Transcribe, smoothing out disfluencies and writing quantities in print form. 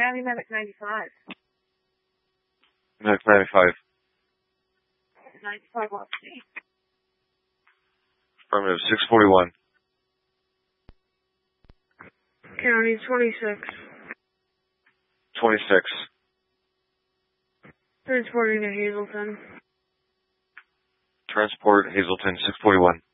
County Medic 95. Medic 95. 95 Wapsie. Affirmative, 641. County 26. 26. Transporting to Hazelton. Transport, Hazelton, 641.